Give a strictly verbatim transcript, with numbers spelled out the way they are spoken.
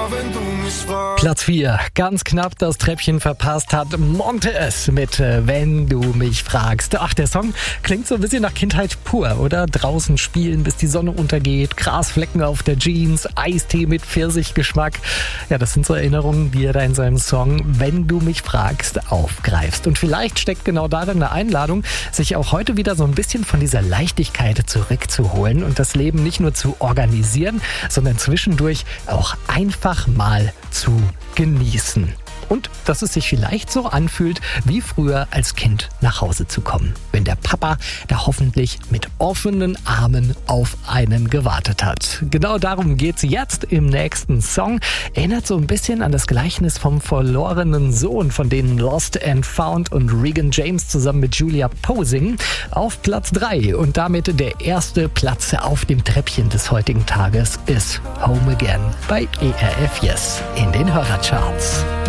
wenn du mich fragst. Platz vier, ganz knapp das Treppchen verpasst hat Montes mit äh, Wenn du mich fragst. Ach, der Song klingt so ein bisschen nach Kindheit pur, oder? Draußen spielen, bis die Sonne untergeht, Grasflecken auf der Jeans, Eistee mit Pfirsichgeschmack. Ja, das sind so Erinnerungen, die er da in seinem Song Wenn du mich fragst aufgreifst. Und vielleicht steckt genau darin eine Einladung, sich auch heute wieder so ein bisschen von dieser Leichtigkeit zurückzuholen und das Leben nicht nur zu organisieren, sondern zwischendurch auch einfach mal zu genießen. Und dass es sich vielleicht so anfühlt, wie früher als Kind nach Hause zu kommen. Wenn der Papa da hoffentlich mit offenen Armen auf einen gewartet hat. Genau darum geht's jetzt im nächsten Song. Erinnert so ein bisschen an das Gleichnis vom verlorenen Sohn, von denen Lost and Found und Regan James zusammen mit Julia Poe singen. Auf Platz drei und damit der erste Platz auf dem Treppchen des heutigen Tages ist Home Again bei E R F Yes in den Hörercharts.